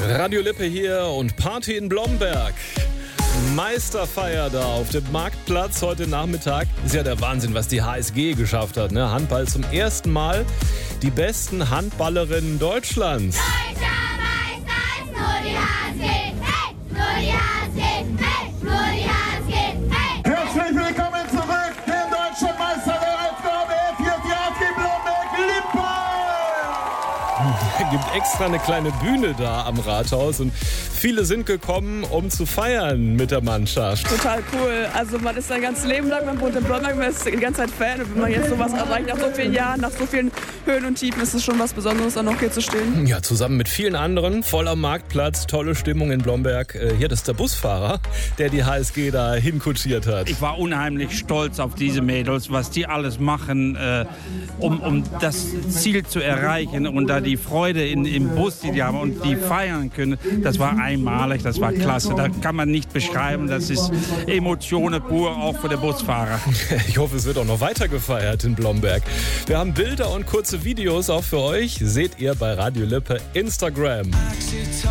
Radio Lippe hier und Party in Blomberg. Meisterfeier da auf dem Marktplatz heute Nachmittag. Ist ja der Wahnsinn, was die HSG geschafft hat. Ne? Handball zum ersten Mal. Die besten Handballerinnen Deutschlands. Deutscher Meister ist nur die HSG. Hey, nur die HSG. Hey, nur die HSG. Hey. Herzlich willkommen zurück, der deutsche Meister der Aufgabe. Hier ist die HSG Blomberg-Lippe. Es gibt extra eine kleine Bühne da am Rathaus und viele sind gekommen, um zu feiern mit der Mannschaft. Total cool. Also man ist sein ganzes Leben lang, man wohnt in Blomberg, man ist die ganze Zeit Fan. Und wenn man jetzt sowas erreicht, nach so vielen Jahren, nach so vielen Höhen und Tiefen, ist es schon was Besonderes, dann noch hier zu stehen. Ja, zusammen mit vielen anderen, voll am Marktplatz, tolle Stimmung in Blomberg. Hier, das ist der Busfahrer, der die HSG da hinkutschiert hat. Ich war unheimlich stolz auf diese Mädels, was die alles machen, um das Ziel zu erreichen und da die Freude im Bus, die haben und die feiern können, das war einmalig, das war klasse. Da kann man nicht beschreiben, das ist Emotionen pur, auch für den Busfahrer. Ich hoffe, es wird auch noch weiter gefeiert in Blomberg. Wir haben Bilder und kurze Videos auch für euch. Seht ihr bei Radio Lippe Instagram.